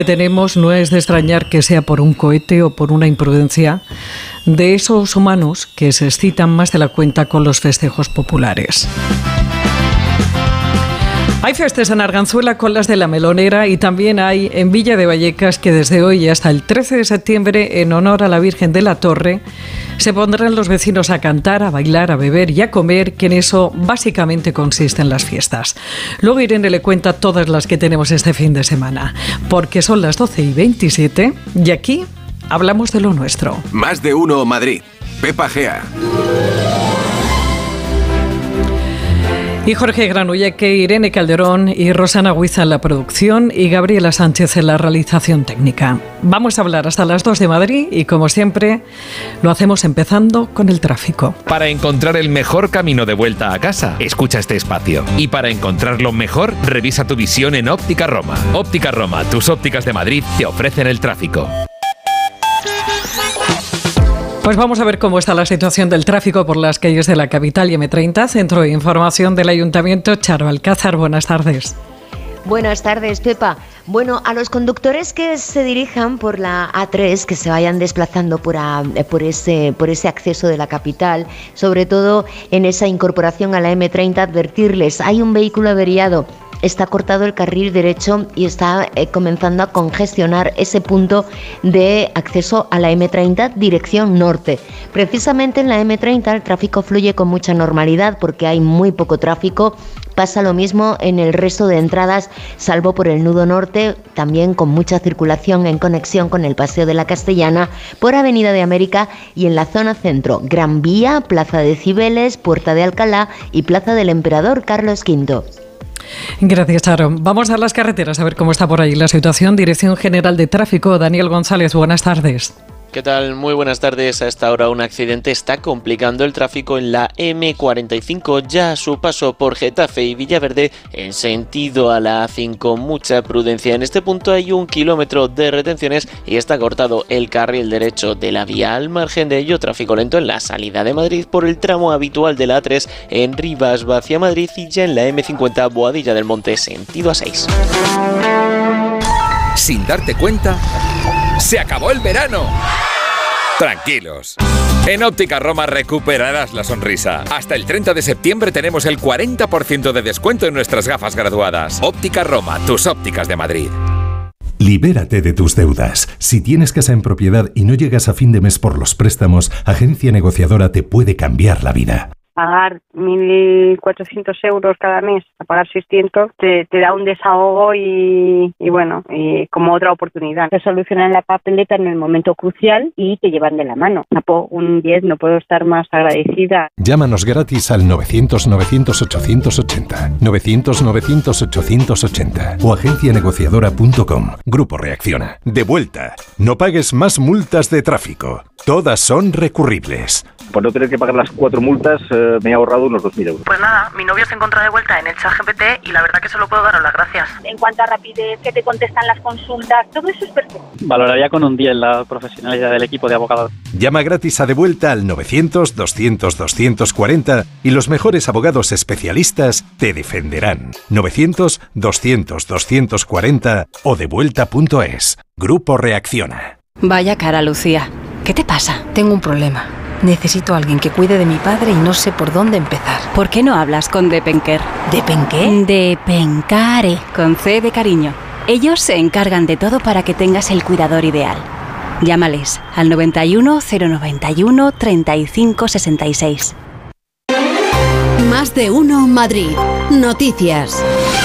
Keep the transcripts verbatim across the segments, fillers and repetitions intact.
que tenemos no es de extrañar que sea por un cohete o por una imprudencia de esos humanos que se excitan más de la cuenta con los festejos populares. Hay fiestas en Arganzuela con las de la Melonera y también hay en Villa de Vallecas que desde hoy hasta el trece de septiembre, en honor a la Virgen de la Torre, se pondrán los vecinos a cantar, a bailar, a beber y a comer, que en eso básicamente consisten las fiestas. Luego Irene le cuenta todas las que tenemos este fin de semana, porque son las doce y veintisiete y aquí hablamos de lo nuestro. Más de uno Madrid. Pepa Gea. Y Jorge Granulleque, Irene Calderón y Rosana Huiza en la producción y Gabriela Sánchez en la realización técnica. Vamos a hablar hasta las dos de Madrid y, como siempre, lo hacemos empezando con el tráfico. Para encontrar el mejor camino de vuelta a casa, escucha este espacio. Y para encontrarlo mejor, revisa tu visión en Óptica Roma. Óptica Roma, tus ópticas de Madrid, te ofrecen el tráfico. Pues vamos a ver cómo está la situación del tráfico por las calles de la capital y eme treinta, Centro de Información del Ayuntamiento. Charo Alcázar, buenas tardes. Buenas tardes, Pepa. Bueno, a los conductores que se dirijan por la A tres, que se vayan desplazando por, a, por, ese, por ese acceso de la capital, sobre todo en esa incorporación a la eme treinta, advertirles, hay un vehículo averiado. Está cortado el carril derecho y está eh, comenzando a congestionar ese punto de acceso a la eme treinta dirección norte. Precisamente en la eme treinta el tráfico fluye con mucha normalidad porque hay muy poco tráfico. Pasa lo mismo en el resto de entradas, salvo por el nudo norte, también con mucha circulación en conexión con el Paseo de la Castellana, por Avenida de América y en la zona centro, Gran Vía, Plaza de Cibeles, Puerta de Alcalá y Plaza del Emperador Carlos quinto. Gracias, Charo. Vamos a las carreteras a ver cómo está por ahí la situación. Dirección General de Tráfico, Daniel González, buenas tardes. ¿Qué tal? Muy buenas tardes. A esta hora un accidente está complicando el tráfico en la eme cuarenta y cinco, ya a su paso por Getafe y Villaverde en sentido a la A cinco. Mucha prudencia. En este punto hay un kilómetro de retenciones y está cortado el carril derecho de la vía. Al margen de ello, tráfico lento en la salida de Madrid por el tramo habitual de la A tres en Rivas hacia Madrid y ya en la eme cincuenta Boadilla del Monte sentido A seis. Sin darte cuenta, ¡se acabó el verano! Tranquilos. En Óptica Roma recuperarás la sonrisa. Hasta el treinta de septiembre tenemos el cuarenta por ciento de descuento en nuestras gafas graduadas. Óptica Roma, tus ópticas de Madrid. Libérate de tus deudas. Si tienes casa en propiedad y no llegas a fin de mes por los préstamos, Agencia Negociadora te puede cambiar la vida. Pagar mil cuatrocientos euros cada mes, a pagar seiscientos, te, te da un desahogo y, y bueno, y como otra oportunidad. Te solucionan la papeleta en el momento crucial y te llevan de la mano. Un diez, no puedo estar más agradecida. Llámanos gratis al novecientos novecientos ochocientos ochenta, novecientos novecientos ochocientos ochenta o agencia negociadora punto com. Grupo Reacciona. De vuelta. No pagues más multas de tráfico. Todas son recurribles. Por no tener que pagar las cuatro multas, eh, me he ahorrado unos dos mil euros. Pues nada, mi novio se encuentra de vuelta en el ChatGPT y la verdad que solo puedo daros las gracias. En cuanto a rapidez, que te contestan las consultas, todo eso es perfecto. Valoraría con un diez la profesionalidad del equipo de abogados. Llama gratis a De Vuelta al novecientos doscientos doscientos cuarenta y los mejores abogados especialistas te defenderán. novecientos doscientos doscientos cuarenta o devuelta punto es. Grupo Reacciona. Vaya cara, Lucía. ¿Qué te pasa? Tengo un problema. Necesito a alguien que cuide de mi padre y no sé por dónde empezar. ¿Por qué no hablas con Depenker? ¿Depenqué? Depencare, con C de cariño. Ellos se encargan de todo para que tengas el cuidador ideal. Llámales al noventa y uno, cero noventa y uno, treinta y cinco sesenta y seis. Más de uno Madrid. Noticias.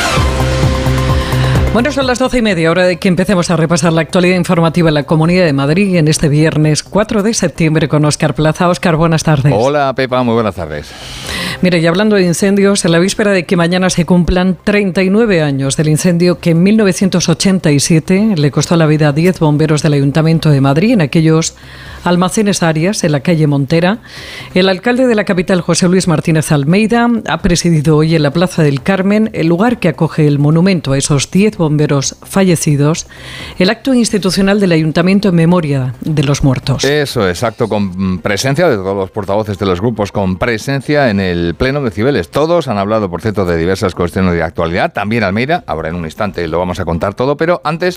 Bueno, son las doce y media, hora de que empecemos a repasar la actualidad informativa en la Comunidad de Madrid en este viernes cuatro de septiembre con Óscar Plaza. Óscar, buenas tardes. Hola, Pepa, muy buenas tardes. Mira, y hablando de incendios, en la víspera de que mañana se cumplan treinta y nueve años del incendio que en mil novecientos ochenta y siete le costó la vida a diez bomberos del Ayuntamiento de Madrid en aquellos almacenes Arias, en la calle Montera, el alcalde de la capital, José Luis Martínez Almeida, ha presidido hoy en la Plaza del Carmen, el lugar que acoge el monumento a esos diez bomberos fallecidos, el acto institucional del Ayuntamiento en memoria de los muertos. Eso, exacto, con presencia de todos los portavoces de los grupos, con presencia en el Pleno de Cibeles. Todos han hablado, por cierto, de diversas cuestiones de actualidad, también Almeida, ahora en un instante lo vamos a contar todo, pero antes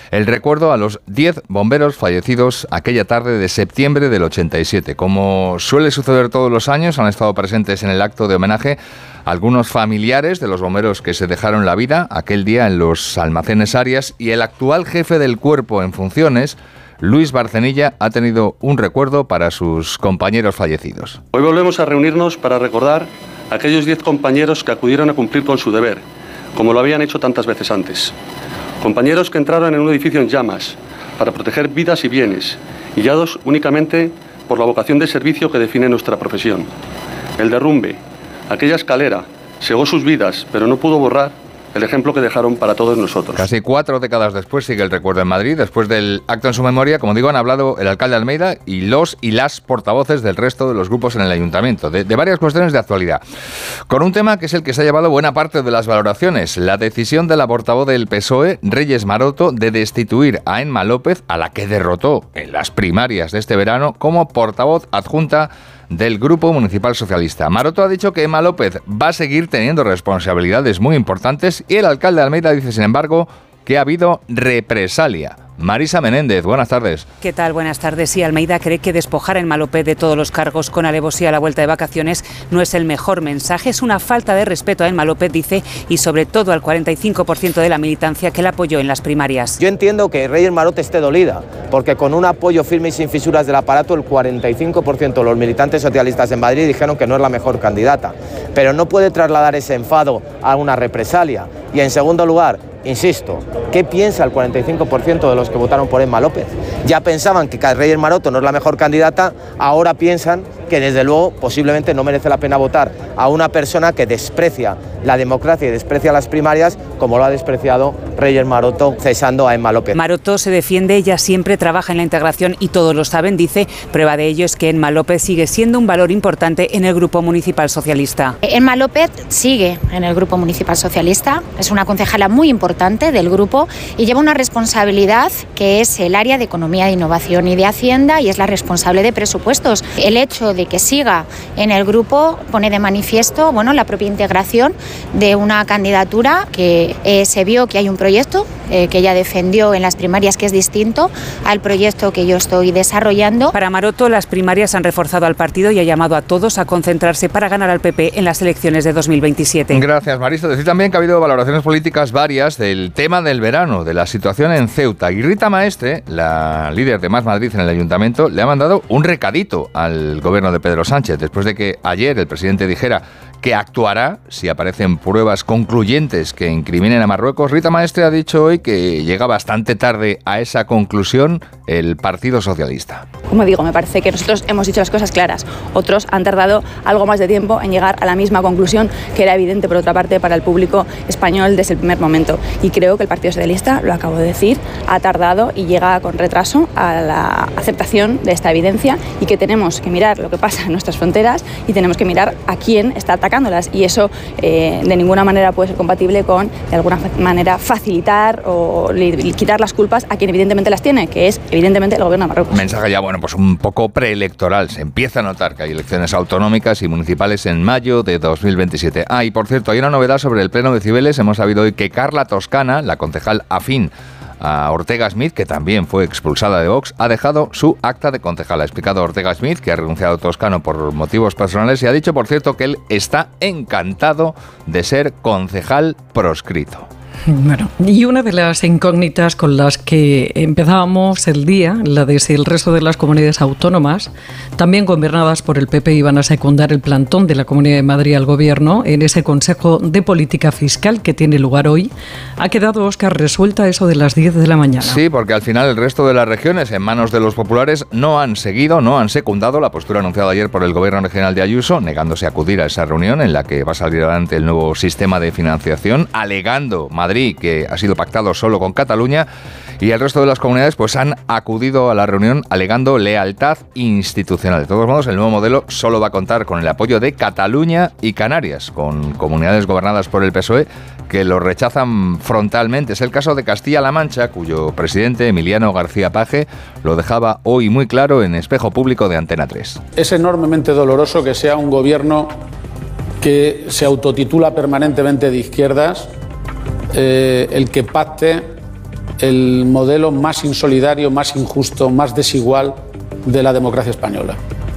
el recuerdo a los diez bomberos fallecidos aquella tarde de septiembre del ochenta y siete. Como suele suceder todos los años, han estado presentes en el acto de homenaje algunos familiares de los bomberos que se dejaron la vida aquel día en los almacenes Arias, y el actual jefe del cuerpo en funciones, Luis Barcenilla, ha tenido un recuerdo para sus compañeros fallecidos. Hoy volvemos a reunirnos para recordar a aquellos diez compañeros que acudieron a cumplir con su deber, como lo habían hecho tantas veces antes. Compañeros que entraron en un edificio en llamas para proteger vidas y bienes, guiados únicamente por la vocación de servicio que define nuestra profesión. El derrumbe, aquella escalera, cegó sus vidas, pero no pudo borrar el ejemplo que dejaron para todos nosotros. Casi cuatro décadas después sigue el recuerdo en Madrid. Después del acto en su memoria, como digo, han hablado el alcalde Almeida y los y las portavoces del resto de los grupos en el ayuntamiento, de, de varias cuestiones de actualidad. Con un tema que es el que se ha llevado buena parte de las valoraciones, la decisión de la portavoz del P S O E, Reyes Maroto, de destituir a Emma López, a la que derrotó en las primarias de este verano, como portavoz adjunta del Grupo Municipal Socialista. Maroto ha dicho que Emma López va a seguir teniendo responsabilidades muy importantes y el alcalde de Almeida dice, sin embargo, que ha habido represalia. Marisa Menéndez, buenas tardes. ¿Qué tal? Buenas tardes. Sí, Almeida cree que despojar a Emma López de todos los cargos con alevosía a la vuelta de vacaciones no es el mejor mensaje, es una falta de respeto a Emma López, dice, y sobre todo al cuarenta y cinco por ciento de la militancia que la apoyó en las primarias. Yo entiendo que Reyes Maroto esté dolida, porque con un apoyo firme y sin fisuras del aparato, el cuarenta y cinco por ciento de los militantes socialistas en Madrid dijeron que no es la mejor candidata. Pero no puede trasladar ese enfado a una represalia. Y en segundo lugar, insisto, ¿qué piensa el cuarenta y cinco por ciento de los que votaron por Emma López? Ya pensaban que Reyes Maroto no es la mejor candidata, ahora piensan que desde luego posiblemente no merece la pena votar a una persona que desprecia la democracia y desprecia las primarias, como lo ha despreciado Reyes Maroto cesando a Emma López. Maroto se defiende, ella siempre trabaja en la integración y todos lo saben, dice. Prueba de ello es que Emma López sigue siendo un valor importante en el Grupo Municipal Socialista. Emma López sigue en el Grupo Municipal Socialista, es una concejala muy importante del grupo y lleva una responsabilidad que es el área de Economía, de Innovación y de Hacienda, y es la responsable de presupuestos. El hecho de que siga en el grupo pone de manifiesto, bueno, la propia integración de una candidatura que eh, se vio que hay un proyecto eh, que ella defendió en las primarias que es distinto al proyecto que yo estoy desarrollando. Para Maroto, las primarias han reforzado al partido y ha llamado a todos a concentrarse para ganar al P P en las elecciones de dos mil veintisiete. Gracias, Marisa. Decir también que ha habido valoraciones políticas varias del tema del verano, de la situación en Ceuta. Y Rita Maestre, la líder de Más Madrid en el Ayuntamiento, le ha mandado un recadito al gobierno de Pedro Sánchez, después de que ayer el presidente dijera que actuará si aparecen pruebas concluyentes que incriminen a Marruecos. Rita Maestre ha dicho hoy que llega bastante tarde a esa conclusión el Partido Socialista. Como digo, me parece que nosotros hemos dicho las cosas claras. Otros han tardado algo más de tiempo en llegar a la misma conclusión, que era evidente, por otra parte, para el público español desde el primer momento. Y creo que el Partido Socialista, lo acabo de decir, ha tardado y llega con retraso a la aceptación de esta evidencia, y que tenemos que mirar lo que pasa en nuestras fronteras y tenemos que mirar a quién está atacándolas. Y eso eh, de ninguna manera puede ser compatible con, de alguna manera, facilitar o quitar las culpas a quien evidentemente las tiene, que es evidentemente el gobierno de Marruecos. Mensaje ya, bueno, pues un poco preelectoral. Se empieza a notar que hay elecciones autonómicas y municipales en mayo de dos mil veintisiete. Ah, y por cierto, hay una novedad sobre el pleno de Cibeles. Hemos sabido hoy que Carla Toscana, la concejal afín a Ortega Smith, que también fue expulsada de Vox, ha dejado su acta de concejal. Ha explicado Ortega Smith que ha renunciado a Toscano por motivos personales y ha dicho, por cierto, que él está encantado de ser concejal proscrito. Bueno, y una de las incógnitas con las que empezábamos el día, la de si el resto de las comunidades autónomas, también gobernadas por el P P, iban a secundar el plantón de la Comunidad de Madrid al Gobierno en ese Consejo de Política Fiscal que tiene lugar hoy, ha quedado, Óscar, resuelta a eso de las diez de la mañana. Sí, porque al final el resto de las regiones en manos de los populares no han seguido, no han secundado la postura anunciada ayer por el Gobierno regional de Ayuso, negándose a acudir a esa reunión en la que va a salir adelante el nuevo sistema de financiación, alegando Madrid que ha sido pactado solo con Cataluña, y el resto de las comunidades pues han acudido a la reunión alegando lealtad institucional. De todos modos, el nuevo modelo solo va a contar con el apoyo de Cataluña y Canarias, con comunidades gobernadas por el P S O E que lo rechazan frontalmente. Es el caso de Castilla-La Mancha, cuyo presidente, Emiliano García Paje, lo dejaba hoy muy claro en Espejo Público de Antena tres. Es enormemente doloroso que sea un gobierno que se autotitula permanentemente de izquierdas, Eh, el que pacte el modelo más insolidario, más injusto, más desigual de la democracia española.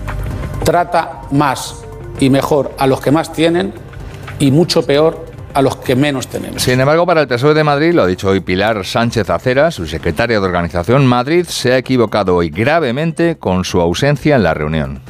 Trata más y mejor a los que más tienen y mucho peor a los que menos tenemos. Sin embargo, para el P S O E de Madrid, lo ha dicho hoy Pilar Sánchez Acera, su secretaria de organización, Madrid se ha equivocado hoy gravemente con su ausencia en la reunión.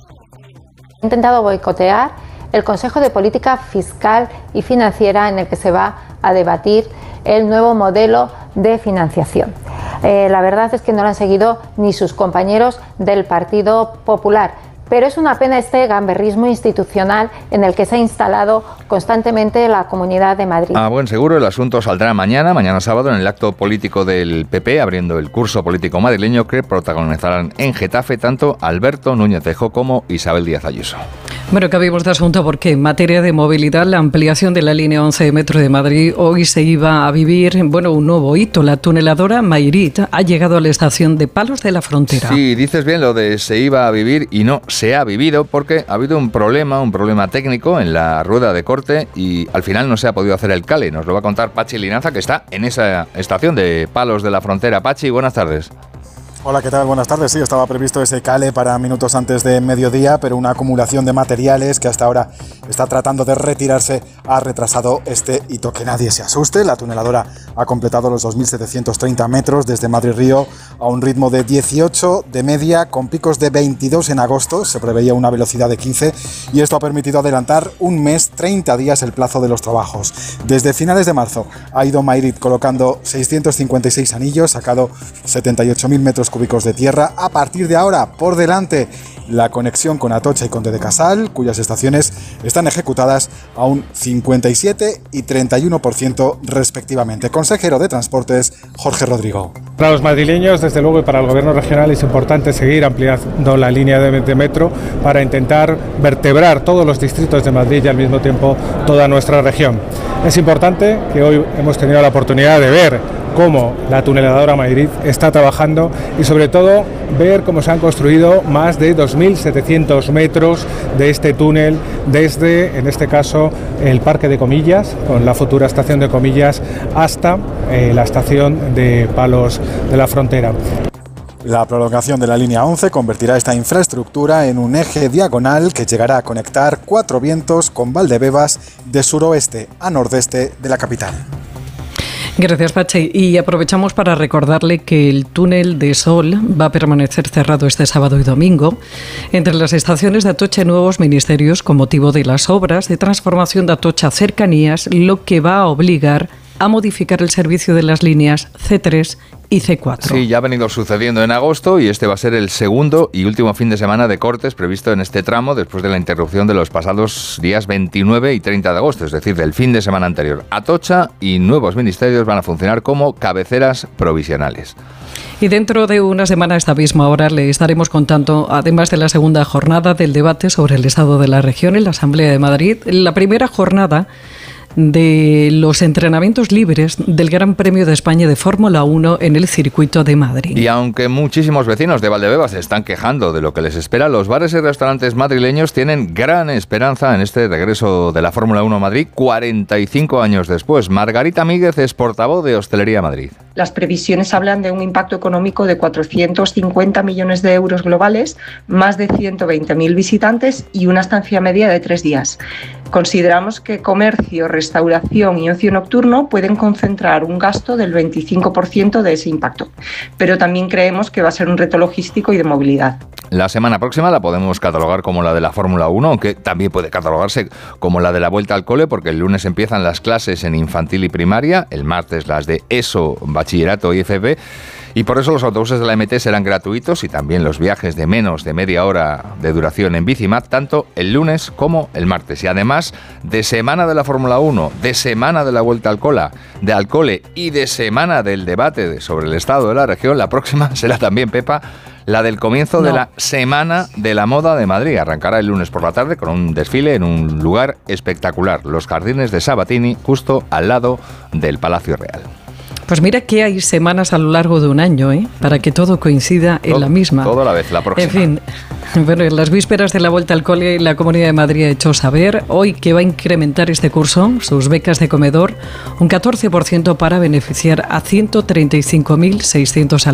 He intentado boicotear el Consejo de Política Fiscal y Financiera en el que se va a debatir el nuevo modelo de financiación. Eh, la verdad es que no lo han seguido ni sus compañeros del Partido Popular. Pero es una pena este gamberrismo institucional en el que se ha instalado constantemente la Comunidad de Madrid. A buen seguro, el asunto saldrá mañana, mañana sábado, en el acto político del P P, abriendo el curso político madrileño que protagonizarán en Getafe tanto Alberto Núñez Feijóo como Isabel Díaz Ayuso. Bueno, cambiamos de asunto porque en materia de movilidad, la ampliación de la línea once de Metro de Madrid hoy se iba a vivir, bueno, un nuevo hito. La tuneladora Mayrit ha llegado a la estación de Palos de la Frontera. Sí, dices bien lo de se iba a vivir y no se ha vivido porque ha habido un problema, un problema técnico en la rueda de corte y al final no se ha podido hacer el cale. Nos lo va a contar Pachi Linaza, que está en esa estación de Palos de la Frontera. Pachi, buenas tardes. Hola, ¿qué tal? Buenas tardes. Sí, estaba previsto ese cale para minutos antes de mediodía, pero una acumulación de materiales que hasta ahora está tratando de retirarse ha retrasado este hito. Que nadie se asuste, la tuneladora ha completado los dos mil setecientos treinta metros desde Madrid-Río a un ritmo de dieciocho de media, con picos de veintidós en agosto. Se preveía una velocidad de quince y esto ha permitido adelantar un mes, treinta días el plazo de los trabajos. Desde finales de marzo ha ido Mayrit colocando seiscientos cincuenta y seis anillos, sacado setenta y ocho mil metros cúbicos de tierra. A partir de ahora, por delante, la conexión con Atocha y Conde de Casal, cuyas estaciones están ejecutadas a un cincuenta y siete y treinta y uno por ciento respectivamente. Consejero de Transportes, Jorge Rodrigo. Para los madrileños, desde luego, y para el Gobierno regional es importante seguir ampliando la línea de, de metro para intentar vertebrar todos los distritos de Madrid y al mismo tiempo toda nuestra región. Es importante que hoy hemos tenido la oportunidad de ver cómo la tuneladora Mayrit está trabajando y sobre todo ver cómo se han construido más de dos mil setecientos metros de este túnel desde, en este caso, el Parque de Comillas, con la futura estación de Comillas, hasta eh, la estación de Palos de la Frontera. La prolongación de la línea once convertirá esta infraestructura en un eje diagonal que llegará a conectar Cuatro Vientos con Valdebebas de suroeste a nordeste de la capital. Gracias, Pachi. Y aprovechamos para recordarle que el túnel de Sol va a permanecer cerrado este sábado y domingo entre las estaciones de Atocha y Nuevos Ministerios con motivo de las obras de transformación de Atocha Cercanías, lo que va a obligar a modificar el servicio de las líneas ce tres y ce cuatro. Sí, ya ha venido sucediendo en agosto y este va a ser el segundo y último fin de semana de cortes previsto en este tramo después de la interrupción de los pasados días veintinueve y treinta de agosto, es decir, del fin de semana anterior. Atocha y Nuevos Ministerios van a funcionar como cabeceras provisionales. Y dentro de una semana, a esta misma hora, le estaremos contando, además de la segunda jornada del debate sobre el estado de la región en la Asamblea de Madrid, la primera jornada de los entrenamientos libres del Gran Premio de España de Fórmula uno en el circuito de Madrid. Y aunque muchísimos vecinos de Valdebebas se están quejando de lo que les espera, los bares y restaurantes madrileños tienen gran esperanza en este regreso de la Fórmula uno a Madrid cuarenta y cinco años después. Margarita Míguez es portavoz de Hostelería Madrid. Las previsiones hablan de un impacto económico de cuatrocientos cincuenta millones de euros globales, más de ciento veinte mil visitantes y una estancia media de tres días. Consideramos que comercio, restauración y ocio nocturno pueden concentrar un gasto del veinticinco por ciento de ese impacto, pero también creemos que va a ser un reto logístico y de movilidad. La semana próxima la podemos catalogar como la de la Fórmula uno, aunque también puede catalogarse como la de la vuelta al cole, porque el lunes empiezan las clases en infantil y primaria, el martes las de ESO, bachillerato y F P, y por eso los autobuses de la M T serán gratuitos y también los viajes de menos de media hora de duración en Bicimad, tanto el lunes como el martes. Y además, de semana de la Fórmula uno, de semana de la vuelta al cole, de al cole y de semana del debate sobre el estado de la región, la próxima será también, Pepa, la del comienzo no. de la Semana de la Moda de Madrid. Arrancará el lunes por la tarde con un desfile en un lugar espectacular, los Jardines de Sabatini, justo al lado del Palacio Real. Pues mira que hay semanas a lo largo de un año, ¿eh? Para que todo coincida en todo, la misma. Todo a la vez, la próxima. En fin, bueno, en las vísperas de la vuelta al cole, la Comunidad de Madrid ha hecho saber hoy que va a incrementar este curso sus becas de comedor un catorce por ciento para beneficiar a ciento treinta y cinco mil seiscientos alumnos.